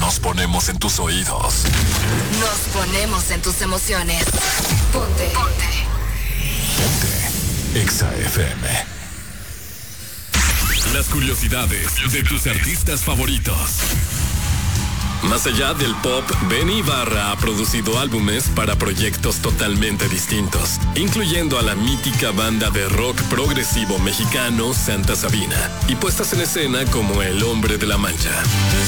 Nos ponemos en tus oídos. Nos ponemos en tus emociones. Ponte. Exa FM. Las curiosidades de tus artistas favoritos. Más allá del pop, Benny Ibarra ha producido álbumes para proyectos totalmente distintos, incluyendo a la mítica banda de rock progresivo mexicano Santa Sabina y puestas en escena como El Hombre de la Mancha.